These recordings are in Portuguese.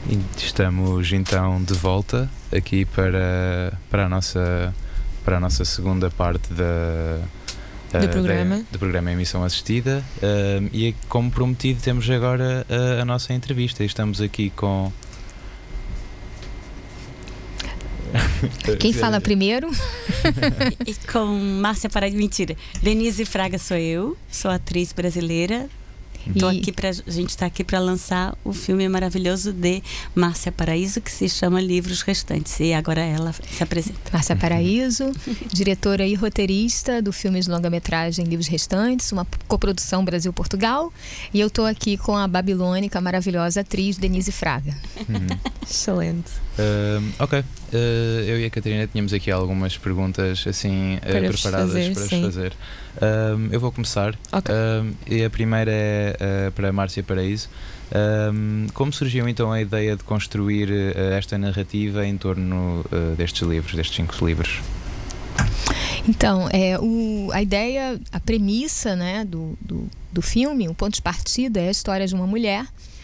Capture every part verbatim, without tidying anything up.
E estamos então de volta aqui para, para, a, nossa, para a nossa segunda parte da, do, uh, programa. Da, do programa Emissão Assistida. Uh, e como prometido, temos agora a, a nossa entrevista. Estamos aqui com... Quem fala primeiro? E com Márcia Paraíso. Mentira. Denise Fraga sou eu, sou atriz brasileira. Estou aqui pra, a gente está aqui para lançar o filme maravilhoso de Márcia Paraíso, que se chama Livros Restantes. E agora ela se apresenta. Márcia Paraíso, diretora e roteirista do filme de longa-metragem Livros Restantes, uma coprodução Brasil-Portugal. E eu estou aqui com a babilônica, a maravilhosa atriz Denise Fraga. Uhum. Excelente. Uh, ok, uh, eu e a Catarina tínhamos aqui algumas perguntas assim uh, para preparadas fazer, para sim. vos fazer. Uh, eu vou começar. Okay. Uh, e a primeira é uh, para a Márcia Paraíso. Uh, como surgiu então a ideia de construir uh, esta narrativa em torno uh, destes livros, destes cinco livros? Então, é, o, a ideia, a premissa, né, do, do, do filme, o ponto de partida é a história de uma mulher.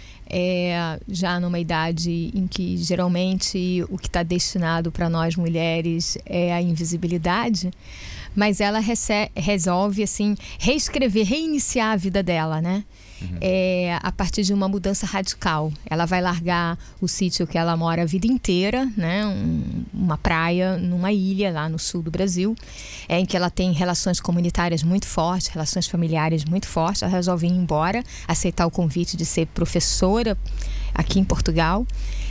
É, já numa idade em que geralmente o que está destinado para nós mulheres é a invisibilidade, mas ela rece- resolve assim reescrever, reiniciar a vida dela, né? Uhum. É, a partir de uma mudança radical. Ela vai largar o sítio que ela mora a vida inteira, né? Um, uma praia numa ilha lá no sul do Brasil, é, em que ela tem relações comunitárias muito fortes, relações familiares muito fortes. Ela resolve ir embora, aceitar o convite de ser professora aqui em Portugal,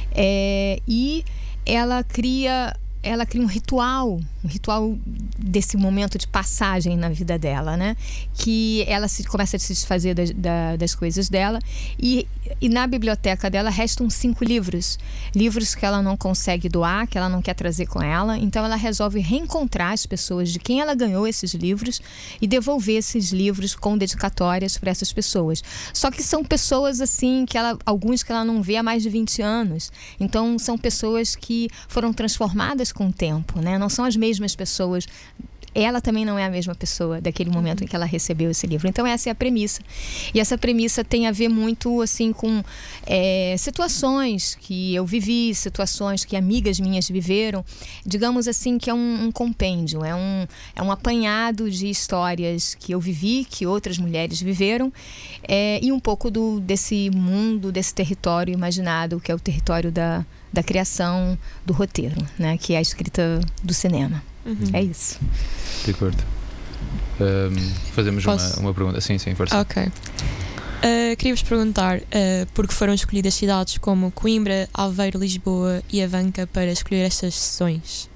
é, e ela cria ela cria um ritual, um ritual desse momento de passagem na vida dela, né? Que ela se, começa a se desfazer das, da, das coisas dela e, e na biblioteca dela restam cinco livros. Livros que ela não consegue doar, que ela não quer trazer com ela. Então ela resolve reencontrar as pessoas de quem ela ganhou esses livros e devolver esses livros com dedicatórias para essas pessoas. Só que são pessoas assim, que ela, alguns que ela não vê há mais de vinte anos. Então são pessoas que foram transformadas com o tempo, né? Não são as mesmas pessoas. Ela também não é a mesma pessoa daquele momento em que ela recebeu esse livro. Então essa é a premissa. E essa premissa tem a ver muito assim com é, situações que eu vivi, situações que amigas minhas viveram. Digamos assim que é um, um compêndio, é um, é um apanhado de histórias que eu vivi, que outras mulheres viveram, é, e um pouco do, desse mundo, desse território imaginado, que é o território da, da criação do roteiro, né? Que é a escrita do cinema. Uhum. É isso. De acordo. Um, fazemos uma, uma pergunta. Sim, sim, força. Ok. Uh, Queria-vos perguntar uh, por que foram escolhidas cidades como Coimbra, Aveiro, Lisboa e Avanca para escolher estas sessões?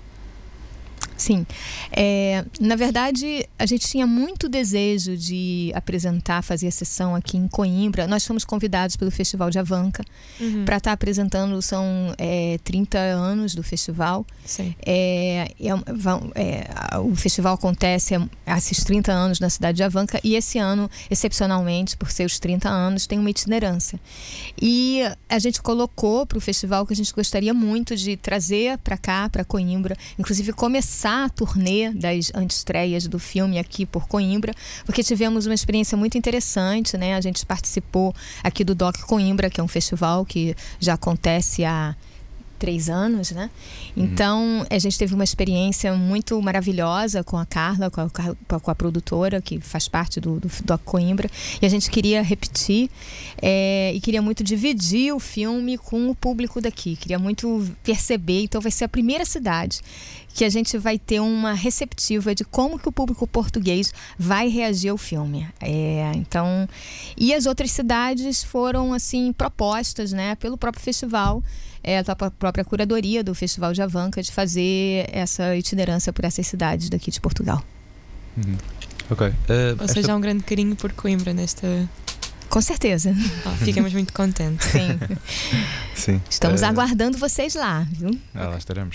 Sim, é, na verdade a gente tinha muito desejo de apresentar, fazer a sessão aqui em Coimbra. Nós fomos convidados pelo Festival de Avanca uhum. para estar apresentando, são é, trinta anos do festival. Sim. É, é, é, o festival acontece há esses trinta anos na cidade de Avanca e esse ano, excepcionalmente, por ser os trinta anos, tem uma itinerância. E a gente colocou para o festival que a gente gostaria muito de trazer para cá, para Coimbra, inclusive começar a turnê das antestreias do filme aqui por Coimbra, porque tivemos uma experiência muito interessante, né? A gente participou aqui do Doc Coimbra, que é um festival que já acontece há três anos, né? Então, a gente teve uma experiência muito maravilhosa com a Carla, com a, com a produtora, que faz parte do, do Doc Coimbra, e a gente queria repetir é, e queria muito dividir o filme com o público daqui, queria muito perceber. Então vai ser a primeira cidade que a gente vai ter uma receptiva de como que o público português vai reagir ao filme. É, então, e as outras cidades foram assim propostas, né, pelo próprio festival, é, a própria curadoria do Festival de Avanca, de fazer essa itinerância por essas cidades daqui de Portugal. Uhum. Ok. Uh, Ou seja, esta... há um grande carinho por Coimbra nesta... Com certeza. Oh, ficamos muito contentes. Sim. Sim. Estamos uh... aguardando vocês lá, viu? Ah, lá estaremos.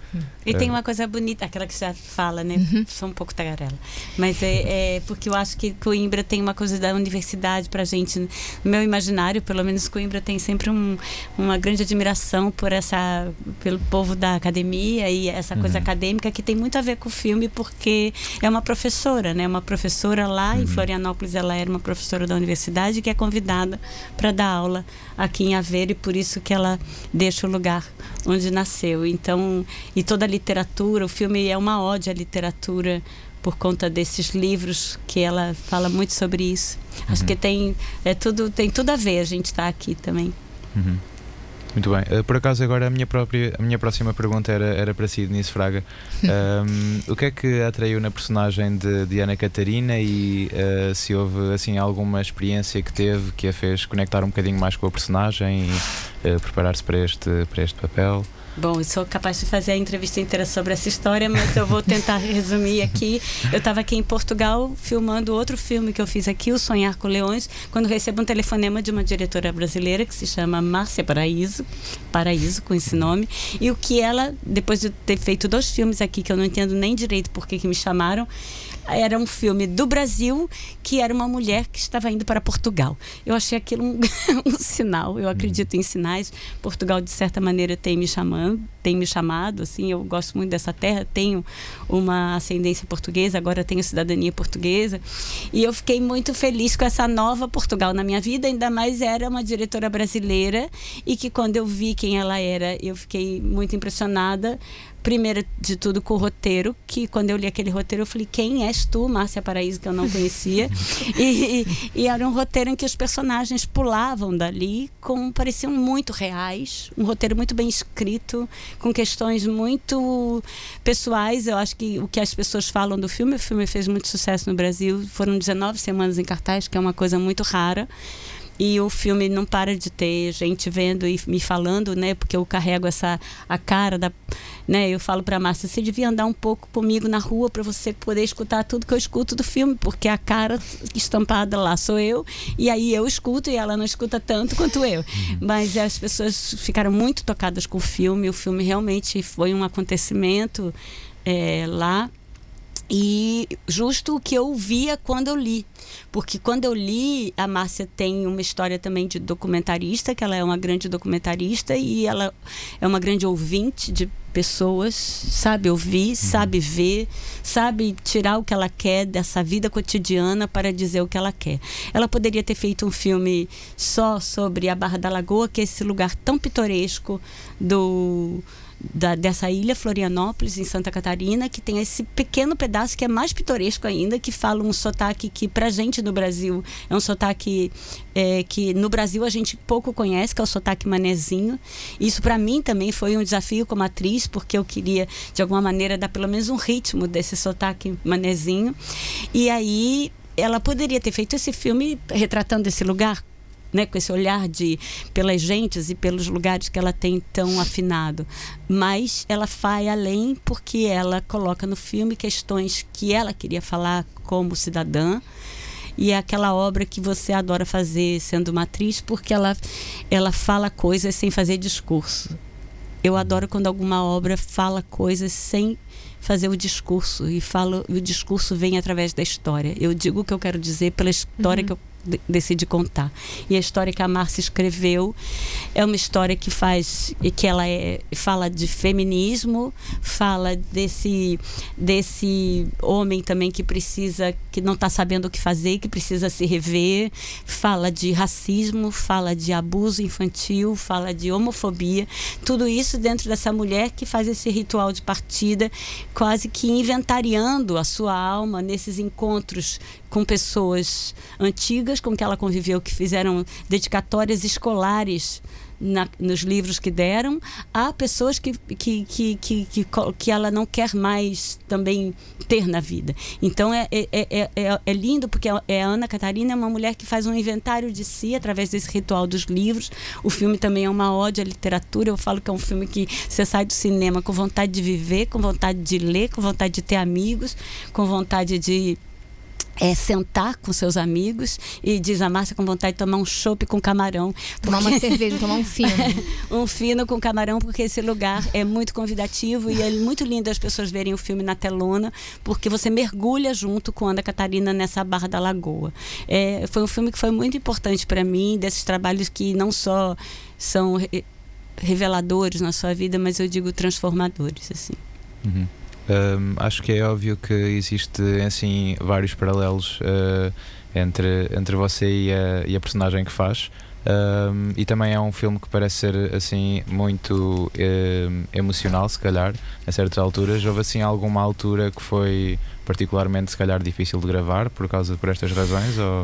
E tem uma coisa bonita, aquela que já fala, né? Uhum. Sou um pouco tagarela. Mas é, é porque eu acho que Coimbra tem uma coisa da universidade pra gente. No meu imaginário, pelo menos Coimbra tem sempre um, uma grande admiração por essa, pelo povo da academia e essa coisa uhum. acadêmica que tem muito a ver com o filme, porque é uma professora, né? Uma professora lá uhum. em Florianópolis, ela era uma professora da universidade que é convidada para dar aula aqui em Aveiro, e por isso que ela deixa o lugar onde nasceu. Então, e toda a literatura, o filme é uma ode à literatura por conta desses livros que ela fala muito sobre isso. Uhum. Acho que tem, é tudo, tem tudo a ver a gente estar aqui também. Uhum. Muito bem. Uh, por acaso agora a minha, própria, a minha próxima pergunta era, era para si, Denise Fraga. Um, o que é que a atraiu na personagem de, de Ana Catarina e uh, se houve assim alguma experiência que teve que a fez conectar um bocadinho mais com a personagem e uh, preparar-se para este, para este papel? Bom, eu sou capaz de fazer a entrevista inteira sobre essa história, mas eu vou tentar resumir aqui. Eu estava aqui em Portugal filmando outro filme que eu fiz aqui, O Sonhar com Leões, quando recebo um telefonema de uma diretora brasileira que se chama Márcia Paraíso, Paraíso com esse nome, e o que ela, depois de ter feito dois filmes aqui que eu não entendo nem direito por que que me chamaram, era um filme do Brasil que era uma mulher que estava indo para Portugal. Eu achei aquilo um, um sinal. Eu acredito em sinais. Portugal, de certa maneira, tem me chamando, tem me chamado, assim, eu gosto muito dessa terra, tenho uma ascendência portuguesa, agora tenho cidadania portuguesa, e eu fiquei muito feliz com essa nova Portugal na minha vida, ainda mais era uma diretora brasileira, e que quando eu vi quem ela era, eu fiquei muito impressionada. Primeiro de tudo com o roteiro, que quando eu li aquele roteiro eu falei, quem és tu, Márcia Paraíso, que eu não conhecia. e, e, e era um roteiro em que os personagens pulavam dali, com, pareciam muito reais, um roteiro muito bem escrito, com questões muito pessoais. Eu acho que o que as pessoas falam do filme, o filme fez muito sucesso no Brasil, foram dezenove semanas em cartaz, que é uma coisa muito rara. E o filme não para de ter gente vendo e me falando, né? Porque eu carrego essa, a cara da... Né, eu falo pra Márcia, você devia andar um pouco comigo na rua para você poder escutar tudo que eu escuto do filme, porque a cara estampada lá sou eu, e aí eu escuto e ela não escuta tanto quanto eu. Mas as pessoas ficaram muito tocadas com o filme, o filme realmente foi um acontecimento é, lá. E justo o que eu via quando eu li, porque quando eu li, a Márcia tem uma história também de documentarista, que ela é uma grande documentarista e ela é uma grande ouvinte de pessoas, sabe ouvir, sabe ver, sabe tirar o que ela quer dessa vida cotidiana para dizer o que ela quer. Ela poderia ter feito um filme só sobre a Barra da Lagoa, que é esse lugar tão pitoresco do... Da, dessa ilha Florianópolis, em Santa Catarina, que tem esse pequeno pedaço que é mais pitoresco ainda, que fala um sotaque que pra gente no Brasil é um sotaque é, que no Brasil a gente pouco conhece, que é o sotaque manezinho. Isso pra mim também foi um desafio como atriz, porque eu queria de alguma maneira dar pelo menos um ritmo desse sotaque manezinho. E aí ela poderia ter feito esse filme retratando esse lugar, né, com esse olhar de, pelas gentes e pelos lugares que ela tem tão afinado, mas ela vai além, porque ela coloca no filme questões que ela queria falar como cidadã, e é aquela obra que você adora fazer sendo uma atriz, porque ela, ela fala coisas sem fazer discurso. Eu adoro quando alguma obra fala coisas sem fazer o discurso, e fala, o discurso vem através da história. Eu digo o que eu quero dizer pela história uhum. que eu decidi contar. E a história que a Márcia escreveu é uma história que faz, que ela é, fala de feminismo, fala desse, desse homem também que precisa, que não está sabendo o que fazer, que precisa se rever, fala de racismo, fala de abuso infantil, fala de homofobia, tudo isso dentro dessa mulher que faz esse ritual de partida, quase que inventariando a sua alma nesses encontros com pessoas antigas com que ela conviveu, que fizeram dedicatórias escolares na, nos livros que deram, a pessoas que, que, que, que, que, que ela não quer mais também ter na vida. Então é, é, é, é, é lindo, porque é, a Ana Catarina é uma mulher que faz um inventário de si através desse ritual dos livros. O filme também é uma ode à literatura. Eu falo que é um filme que você sai do cinema com vontade de viver, com vontade de ler, com vontade de ter amigos, com vontade de é sentar com seus amigos e diz a Márcia com vontade de tomar um chopp com camarão. Tomar porque... uma cerveja, tomar um fino. um fino com camarão, porque esse lugar é muito convidativo e é muito lindo as pessoas verem o filme na telona, porque você mergulha junto com Ana Catarina nessa Barra da Lagoa. É, foi um filme que foi muito importante para mim, desses trabalhos que não só são re- reveladores na sua vida, mas eu digo transformadores, assim. Uhum. Um, acho que é óbvio que existe assim vários paralelos uh, entre, entre você e a, e a personagem que faz, um, e também é um filme que parece ser assim muito um, emocional, se calhar, a certas alturas. Houve assim alguma altura que foi particularmente, se calhar, difícil de gravar por causa por estas razões? Ou...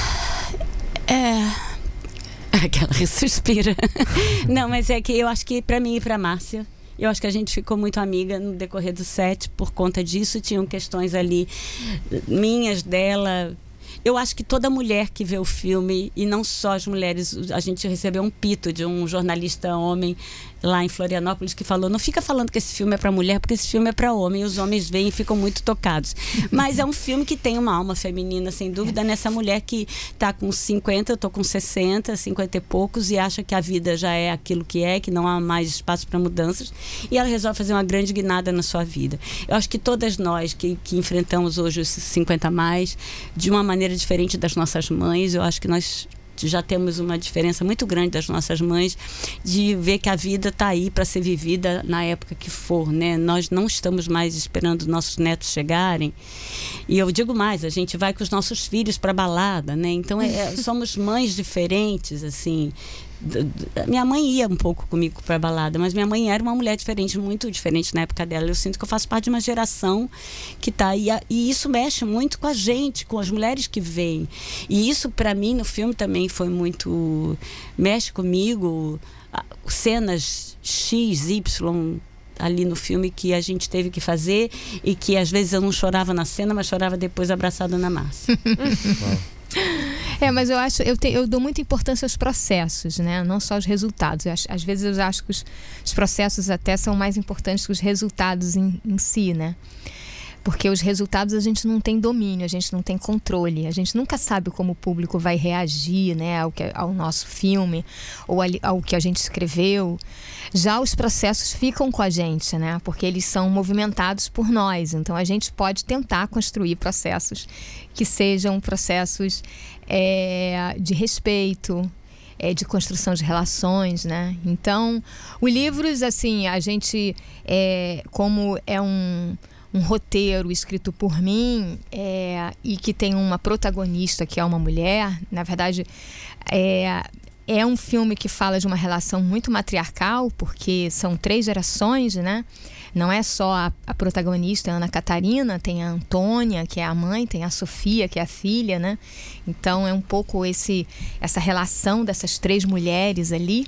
É... Aquela suspira. Não, mas é que eu acho que para mim e para Márcia, eu acho que a gente ficou muito amiga no decorrer do set por conta disso. Tinham questões ali minhas, dela. Eu acho que toda mulher que vê o filme, e não só as mulheres, a gente recebeu um pito de um jornalista homem lá em Florianópolis que falou: não fica falando que esse filme é para mulher, porque esse filme é para homem, e os homens veem e ficam muito tocados. Mas é um filme que tem uma alma feminina, sem dúvida, nessa mulher que está com cinquenta, eu estou com sessenta, cinquenta e poucos, e acha que a vida já é aquilo que é, que não há mais espaço para mudanças, e ela resolve fazer uma grande guinada na sua vida. Eu acho que todas nós que, que enfrentamos hoje os cinquenta a mais, de uma maneira diferente das nossas mães, eu acho que nós já temos uma diferença muito grande das nossas mães, de ver que a vida está aí para ser vivida na época que for, né? Nós não estamos mais esperando nossos netos chegarem, e eu digo mais, a gente vai com os nossos filhos para balada, né? Então é, somos mães diferentes, assim. Minha mãe ia um pouco comigo para balada, mas minha mãe era uma mulher diferente, muito diferente na época dela. Eu sinto que eu faço parte de uma geração que está aí, e isso mexe muito com a gente, com as mulheres que veem. E isso para mim no filme também foi muito, mexe comigo, cenas X, Y ali no filme que a gente teve que fazer, e que às vezes eu não chorava na cena, mas chorava depois abraçada na Márcia. É, mas eu acho, eu, te, eu dou muita importância aos processos, né? Não só aos resultados. Eu acho, às vezes eu acho que os, os processos até são mais importantes que os resultados em, em si, né? Porque os resultados a gente não tem domínio, a gente não tem controle, a gente nunca sabe como o público vai reagir, né, ao, que, ao nosso filme ou ao, ao que a gente escreveu. Já os processos ficam com a gente, né, porque eles são movimentados por nós. Então a gente pode tentar construir processos que sejam processos é, de respeito, é, de construção de relações, né? Então, os livros, assim, a gente, é, como é um um roteiro escrito por mim, é, e que tem uma protagonista que é uma mulher, na verdade é, é um filme que fala de uma relação muito matriarcal, porque são três gerações, né? Não é só a, a protagonista, a Ana Catarina, tem a Antônia, que é a mãe, tem a Sofia, que é a filha, né? Então é um pouco esse, essa relação dessas três mulheres ali.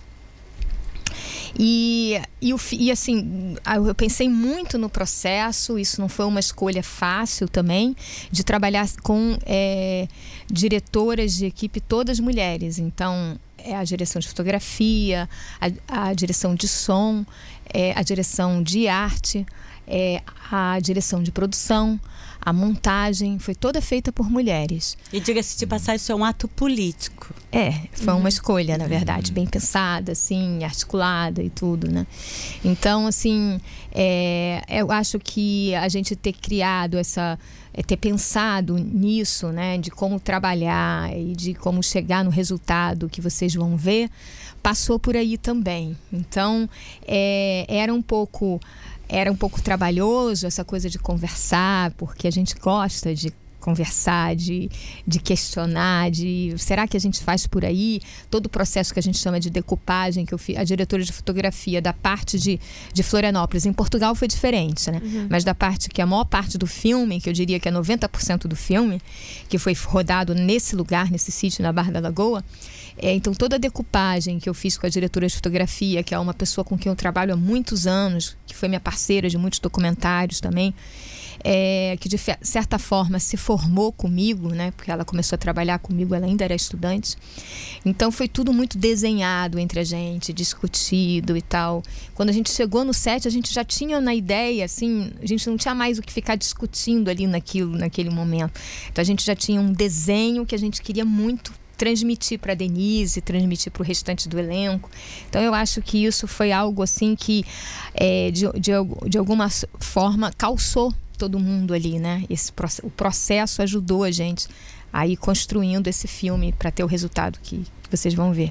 E, e, e assim, eu pensei muito no processo. Isso não foi uma escolha fácil também, de trabalhar com é, diretoras de equipe, todas mulheres. Então, é a direção de fotografia, a, a direção de som, é, a direção de arte, é, a direção de produção, a montagem, foi toda feita por mulheres. E diga-se de passagem, isso é um ato político. É, foi uma escolha, na verdade, bem pensada, assim, articulada e tudo, né? Então, assim, é, eu acho que a gente ter criado essa, é, ter pensado nisso, né, de como trabalhar e de como chegar no resultado que vocês vão ver, passou por aí também. Então, é, era um pouco... Era um pouco trabalhoso essa coisa de conversar, porque a gente gosta de conversar, de, de questionar, de será que a gente faz por aí? Todo o processo que a gente chama de decupagem, que eu fiz, a diretora de fotografia da parte de, de Florianópolis, em Portugal foi diferente, né? Uhum. Mas da parte que a maior parte do filme, que eu diria que é noventa por cento do filme, que foi rodado nesse lugar, nesse sítio na Barra da Lagoa, é, então toda a decupagem que eu fiz com a diretora de fotografia, que é uma pessoa com quem eu trabalho há muitos anos, que foi minha parceira de muitos documentários também, é, que de certa forma se formou comigo, né? Porque ela começou a trabalhar comigo, ela ainda era estudante. Então foi tudo muito desenhado entre a gente, discutido e tal. Quando a gente chegou no set, a gente já tinha na ideia, assim, a gente não tinha mais o que ficar discutindo ali naquilo, naquele momento. Então a gente já tinha um desenho que a gente queria muito transmitir para Denise, transmitir para o restante do elenco. Então eu acho que isso foi algo assim que é, de, de, de alguma forma calçou todo mundo ali, né? Esse, o processo ajudou a gente a ir construindo esse filme para ter o resultado que, que vocês vão ver.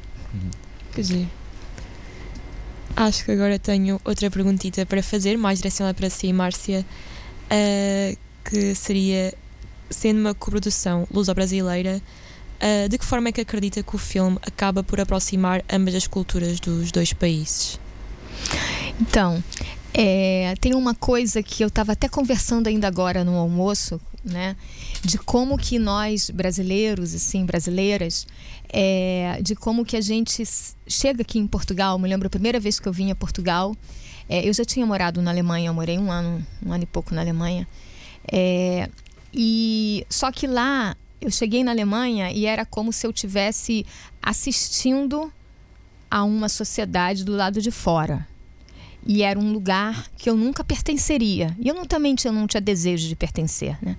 Uhum. Acho que agora tenho outra perguntita para fazer, mais direcionada para si, Márcia, uh, que seria, sendo uma coprodução luso-brasileira, Uh, de que forma é que acredita que o filme acaba por aproximar ambas as culturas dos dois países? Então, é, tem uma coisa que eu estava até conversando ainda agora no almoço, né? De como que nós brasileiros, assim, brasileiras, é, de como que a gente chega aqui em Portugal. Eu me lembro a primeira vez que eu vim a Portugal, é, eu já tinha morado na Alemanha, eu morei um ano, um ano e pouco na Alemanha, é, e só que lá eu cheguei na Alemanha e era como se eu estivesse assistindo a uma sociedade do lado de fora. E era um lugar que eu nunca pertenceria. E eu não, também tinha, não tinha desejo de pertencer, né?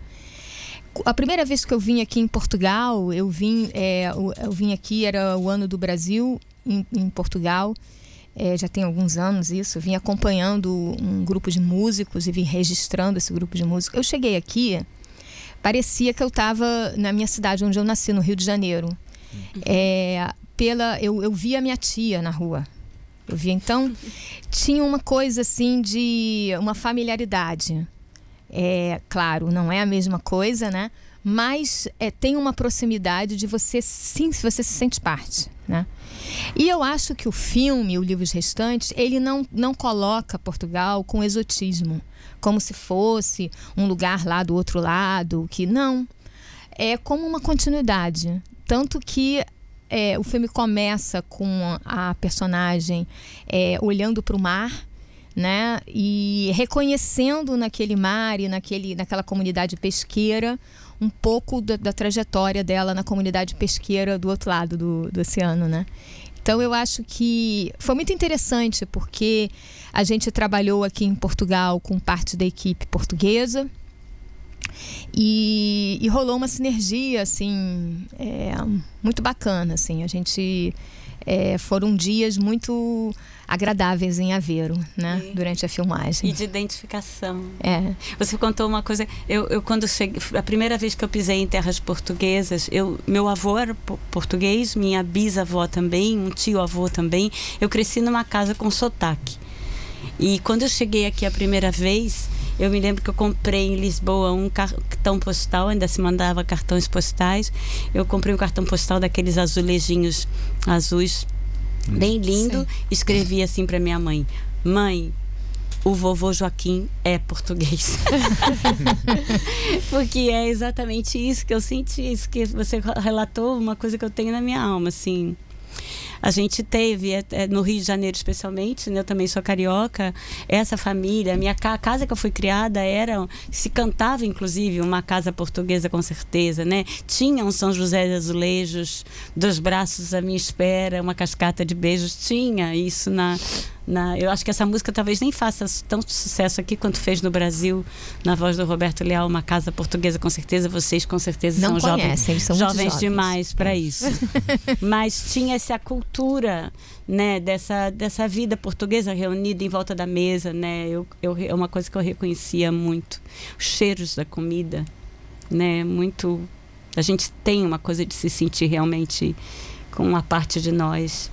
A primeira vez que eu vim aqui em Portugal, eu vim, é, eu vim aqui, era o ano do Brasil em, em Portugal. É, já tem alguns anos isso. Eu vim acompanhando um grupo de músicos e vim registrando esse grupo de músicos. Eu cheguei aqui, parecia que eu estava na minha cidade, onde eu nasci, no Rio de Janeiro. Uhum. É, pela, eu, eu via minha tia na rua. Eu via, então, tinha uma coisa assim de uma familiaridade. É, claro, não é a mesma coisa, né? Mas é, tem uma proximidade de você, sim, você se sente parte, né? E eu acho que o filme, o Livros Restantes, ele não, não coloca Portugal com exotismo, como se fosse um lugar lá do outro lado, que não. É como uma continuidade. Tanto que é, o filme começa com a personagem é, olhando para o mar, né? E reconhecendo naquele mar e naquele, naquela comunidade pesqueira um pouco da, da trajetória dela na comunidade pesqueira do outro lado do, do oceano, né? Então eu acho que foi muito interessante, porque a gente trabalhou aqui em Portugal com parte da equipe portuguesa e, e rolou uma sinergia assim, é, muito bacana, assim. A gente é, foram dias muito agradáveis em Aveiro, né? E, durante a filmagem. E de identificação. É. Você contou uma coisa, eu, eu quando cheguei, a primeira vez que eu pisei em terras portuguesas, eu, meu avô era português, minha bisavó também, um tio-avô também. Eu cresci numa casa com sotaque. E quando eu cheguei aqui a primeira vez, eu me lembro que eu comprei em Lisboa um cartão postal, ainda se mandava cartões postais. Eu comprei um cartão postal daqueles azulejinhos azuis, bem lindo. Sim. Escrevi assim para minha mãe: mãe, o vovô Joaquim é português. Porque é exatamente isso que eu senti, isso que você relatou, uma coisa que eu tenho na minha alma, assim. A gente teve, no Rio de Janeiro especialmente, né, eu também sou carioca, essa família, a minha a casa que eu fui criada era, se cantava inclusive uma casa portuguesa com certeza, né? Tinha um São José de Azulejos, dois braços à minha espera, uma cascata de beijos, tinha isso na... Na, eu acho que essa música talvez nem faça tanto sucesso aqui quanto fez no Brasil, na voz do Roberto Leal, uma casa portuguesa, com certeza. Vocês com certeza não são conhecem, jovens, são jovens, jovens demais para isso. Mas tinha essa cultura, né, dessa, dessa vida portuguesa reunida em volta da mesa, né? Eu, eu, é uma coisa que eu reconhecia muito. Os cheiros da comida, né? Muito. A gente tem uma coisa de se sentir realmente com uma parte de nós.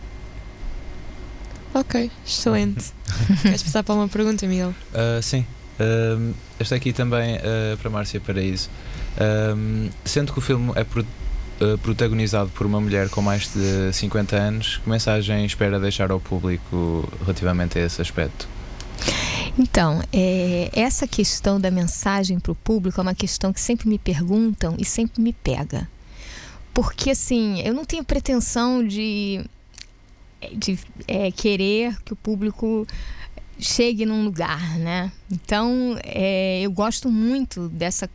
Ok, excelente. Queres passar para uma pergunta, Miguel? Uh, sim. Uh, esta aqui também uh, para Márcia Paraíso. Uh, sendo que o filme é pro, uh, protagonizado por uma mulher com mais de cinquenta anos, que mensagem espera deixar ao público relativamente a esse aspecto? Então, é, essa questão da mensagem para o público é uma questão que sempre me perguntam e sempre me pega. Porque, assim, eu não tenho pretensão de... de é, querer que o público chegue num lugar, né? Então, é, eu gosto muito dessa,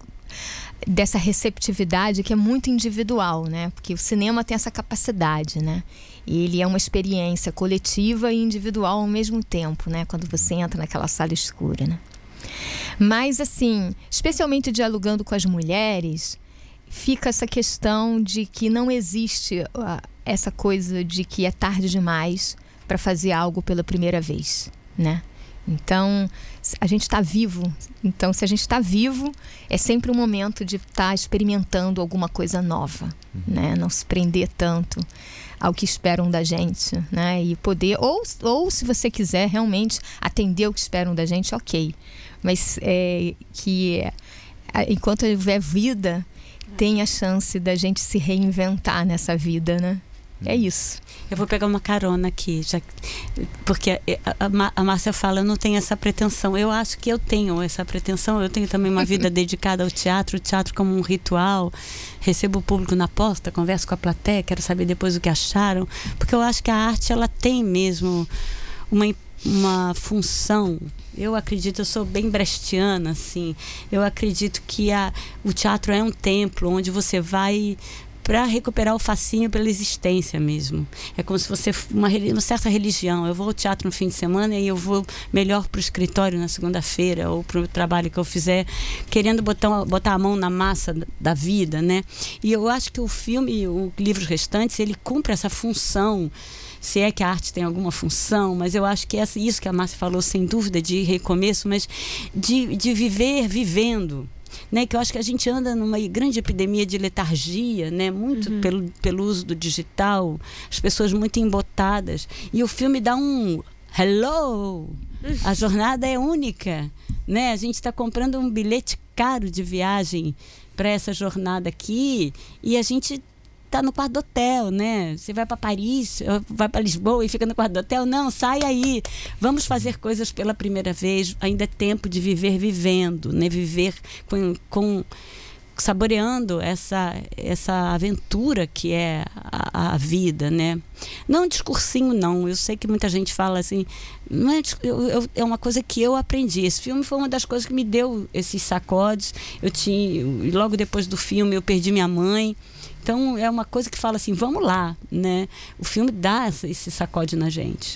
dessa receptividade que é muito individual, né? Porque o cinema tem essa capacidade, né? Ele é uma experiência coletiva e individual ao mesmo tempo, né? Quando você entra naquela sala escura, né? Mas, assim, especialmente dialogando com as mulheres, fica essa questão de que não existe uh, essa coisa de que é tarde demais para fazer algo pela primeira vez, né? Então, a gente está vivo. Então, se a gente está vivo, é sempre um momento de estar tá experimentando alguma coisa nova, né? Não se prender tanto ao que esperam da gente, né? E poder, ou, ou se você quiser realmente atender o que esperam da gente, ok. Mas é, que é, enquanto houver vida, tem a chance da gente se reinventar nessa vida, né? É isso. Eu vou pegar uma carona aqui, já, porque a, a, a Márcia fala, eu não tenho essa pretensão. Eu acho que eu tenho essa pretensão. Eu tenho também uma vida dedicada ao teatro, o teatro como um ritual. Recebo o público na porta, converso com a plateia, quero saber depois o que acharam. Porque eu acho que a arte, ela tem mesmo uma, uma função. Eu acredito, eu sou bem brechtiana, assim. Eu acredito que a, o teatro é um templo onde você vai para recuperar o fascínio pela existência mesmo. É como se você uma, uma certa religião. Eu vou ao teatro no fim de semana e eu vou melhor para o escritório na segunda-feira ou para o trabalho que eu fizer, querendo botar, botar a mão na massa da vida, né? E eu acho que o filme, os livros restantes, ele cumpre essa função. Se é que a arte tem alguma função, mas eu acho que é isso que a Márcia falou, sem dúvida, de recomeço, mas de, de viver vivendo. Né, que eu acho que a gente anda numa grande epidemia de letargia, né, muito uhum. pelo, pelo uso do digital, as pessoas muito embotadas, e o filme dá um hello, a jornada é única, né, a gente está comprando um bilhete caro de viagem para essa jornada aqui, e a gente tá no quarto do hotel, né? Você vai para Paris, vai para Lisboa e fica no quarto do hotel. Não, sai aí. Vamos fazer coisas pela primeira vez. Ainda é tempo de viver vivendo, né? Viver com, com saboreando essa, essa aventura que é a, a vida, né? Não um discursinho, não. Eu sei que muita gente fala assim, não é, eu, eu, é uma coisa que eu aprendi. Esse filme foi uma das coisas que me deu esses sacodes. Eu tinha, logo depois do filme, eu perdi minha mãe. Então, é uma coisa que fala assim, vamos lá, né? O filme dá esse sacode na gente.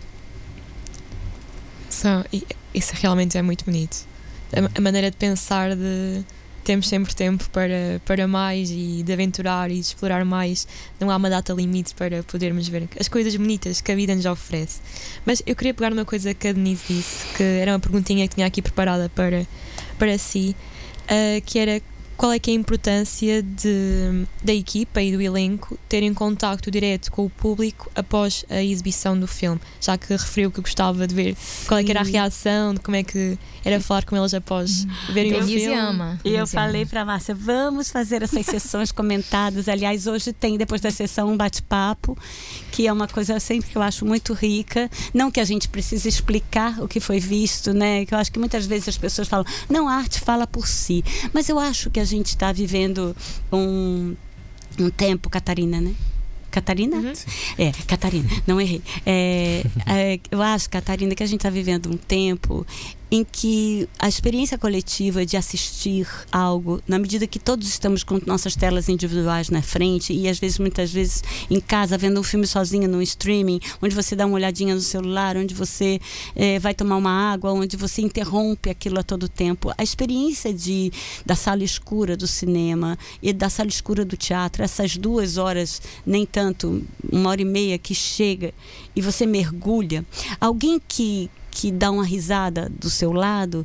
So, isso realmente é muito bonito. A, a maneira de pensar de temos sempre tempo para, para mais e de aventurar e de explorar mais. Não há uma data limite para podermos ver as coisas bonitas que a vida nos oferece. Mas eu queria pegar numa coisa que a Denise disse, que era uma perguntinha que tinha aqui preparada para, para si, uh, que era qual é que é a importância de, da equipa e do elenco terem contacto direto com o público após a exibição do filme, já que referiu que gostava de ver qual é que era a reação, de como é que era falar com eles após verem o filme. Ama. E eu falei para a Márcia, vamos fazer essas sessões comentadas. Aliás, hoje tem, depois da sessão, um bate-papo, que é uma coisa sempre que eu acho muito rica. Não que a gente precise explicar o que foi visto, né? Que eu acho que muitas vezes as pessoas falam, não, a arte fala por si. Mas eu acho que a gente está vivendo um, um tempo, Catarina, né? Catarina? Uhum. É, Catarina, não errei. É, é, eu acho, Catarina, que a gente está vivendo um tempo em que a experiência coletiva de assistir algo, na medida que todos estamos com nossas telas individuais na frente e às vezes, muitas vezes, em casa, vendo um filme sozinho no streaming, onde você dá uma olhadinha no celular, onde você é, vai tomar uma água, onde você interrompe aquilo a todo tempo. A experiência de, da sala escura do cinema e da sala escura do teatro, essas duas horas, nem tanto, uma hora e meia que chega e você mergulha. Alguém que que dá uma risada do seu lado,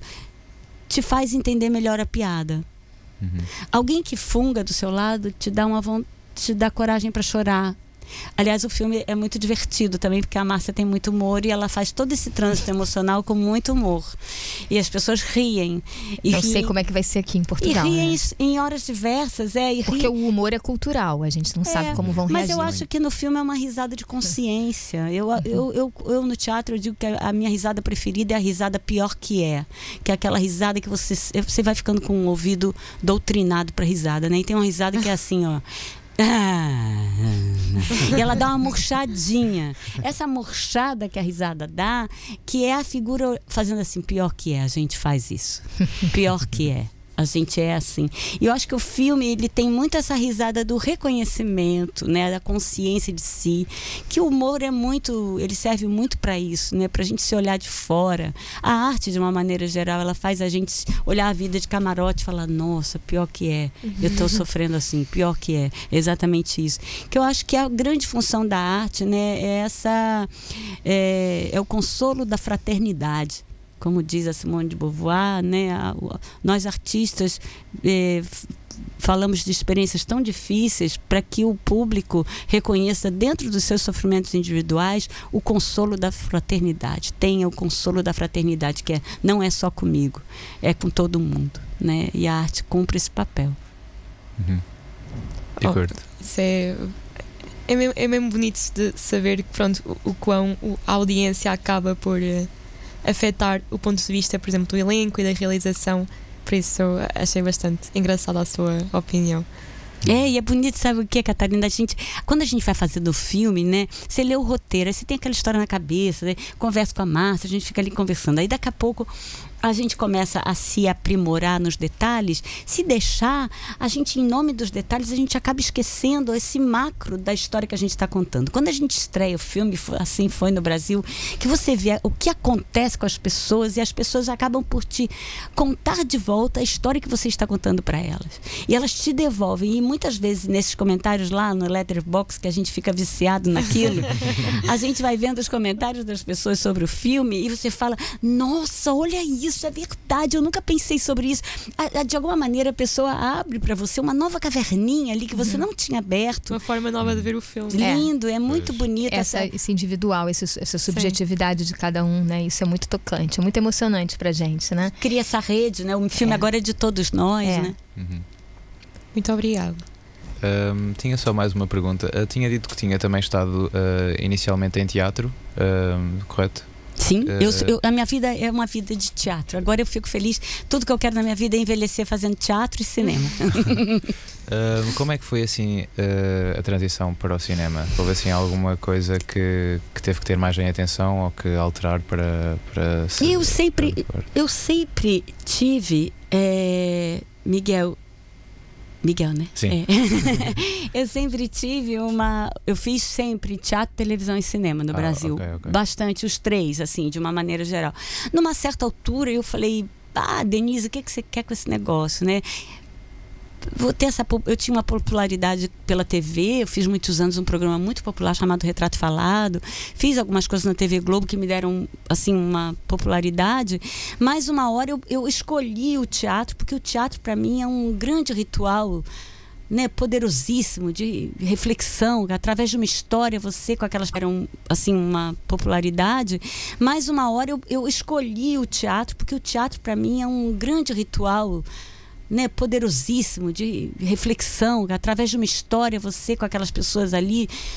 te faz entender melhor a piada. Uhum. Alguém que funga do seu lado te dá uma te dá coragem para chorar. Aliás, o filme é muito divertido também, porque a Márcia tem muito humor e ela faz todo esse trânsito emocional com muito humor. E as pessoas riem. E Não riem, sei como é que vai ser aqui em Portugal. E riem né? em horas diversas. É, e porque riem... o humor é cultural, a gente não é, sabe como vão mas reagir. Mas eu acho que no filme é uma risada de consciência. Eu, eu, eu, eu, eu no teatro eu digo que a minha risada preferida é a risada pior que é. Que é aquela risada que você, você vai ficando com o ouvido doutrinado para risada, né? E tem uma risada que é assim, ó. Ah, interna. E ela dá uma murchadinha. Essa murchada que a risada dá, que é a figura fazendo assim, pior que é, a gente faz isso. Pior que é. A gente é assim. E eu acho que o filme, ele tem muito essa risada do reconhecimento, né, da consciência de si, que o humor é muito, ele serve muito para isso, né, pra gente se olhar de fora. A arte, de uma maneira geral, ela faz a gente olhar a vida de camarote e falar, nossa, pior que é, eu tô sofrendo assim, pior que é. Exatamente isso. Que eu acho que a grande função da arte, né, é essa, é, é o consolo da fraternidade. Como diz a Simone de Beauvoir, né, a, a, nós artistas eh, falamos de experiências tão difíceis para que o público reconheça dentro dos seus sofrimentos individuais o consolo da fraternidade. Tenha o consolo da fraternidade, que é, não é só comigo, é com todo mundo, né? E a arte cumpre esse papel. Uhum. De acordo. Oh, isso é, é, mesmo, é mesmo bonito de saber que, pronto, o, o quão a audiência acaba por uh, afetar o ponto de vista, por exemplo, do elenco e da realização. Por isso achei bastante engraçada a sua opinião. É, e é bonito, sabe o que, Catarina? A gente, quando a gente vai fazendo o filme, né? Você lê o roteiro, aí você tem aquela história na cabeça, né? Conversa com a Márcia, a gente fica ali conversando. Aí daqui a pouco a gente começa a se aprimorar nos detalhes. Se deixar, a gente, em nome dos detalhes, a gente acaba esquecendo esse macro da história que a gente está contando. Quando a gente estreia o filme, assim foi no Brasil, que você vê o que acontece com as pessoas e as pessoas acabam por te contar de volta a história que você está contando para elas. E elas te devolvem. E muitas vezes, nesses comentários lá no Letterboxd, que a gente fica viciado naquilo, a gente vai vendo os comentários das pessoas sobre o filme e você fala, nossa, olha isso. Isso é verdade, eu nunca pensei sobre isso. De alguma maneira a pessoa abre para você uma nova caverninha ali que você uhum. não tinha aberto. Uma forma nova de ver o filme. Lindo, é, é muito bonito. Essa, essa... Esse individual, esse, essa subjetividade Sim. de cada um, né? Isso é muito tocante, é muito emocionante pra gente, né? Cria essa rede, né? O filme é. agora é de todos nós, é. né? Uhum. Muito obrigado. Um, tinha só mais uma pergunta. Uh, tinha dito que tinha também estado uh, inicialmente em teatro, uh, correto? Sim, uh, eu, eu, a minha vida é uma vida de teatro. Agora eu fico feliz. Tudo que eu quero na minha vida é envelhecer fazendo teatro e cinema. uh, como é que foi assim uh, a transição para o cinema? Houve assim alguma coisa que, que teve que ter mais em atenção ou que alterar para, para se, eu sempre para eu sempre tive é, Miguel Miguel, né? Sim. É. Eu sempre tive uma... Eu fiz sempre teatro, televisão e cinema no ah, Brasil. Okay, okay. Bastante, os três, assim, de uma maneira geral. Numa certa altura eu falei, ah, Denise, o que, que você quer com esse negócio, né? Vou ter essa, eu tinha uma popularidade pela T V, eu fiz muitos anos um programa muito popular chamado Retrato Falado, fiz algumas coisas na T V Globo que me deram assim uma popularidade, mas uma hora eu, eu escolhi o teatro, porque o teatro para mim é um grande ritual, né, poderosíssimo de reflexão, através de uma história você com aquelas eram assim uma popularidade, mas uma hora eu, eu escolhi o teatro, porque o teatro para mim é um grande ritual, né, poderosíssimo de reflexão, através de uma história você com aquelas pessoas ali